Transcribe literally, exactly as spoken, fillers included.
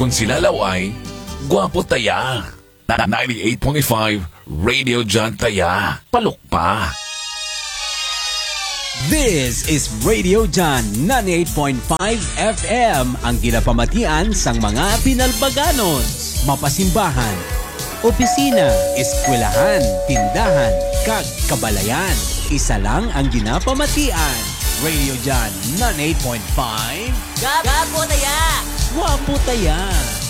Kung sila laway, gwapo taya. Na ninety-eight point five Radio John Taya. Palok pa. This is Radio John ninety-eight point five F M, ang ginapamatian sang mga pinalbaganon, mapasimbahan, opisina, eskwelahan, tindahan, kag kabalayan. Isa lang ang ginapamatian. Radio John ninety-eight point five. Gapo taya! Wapo taya!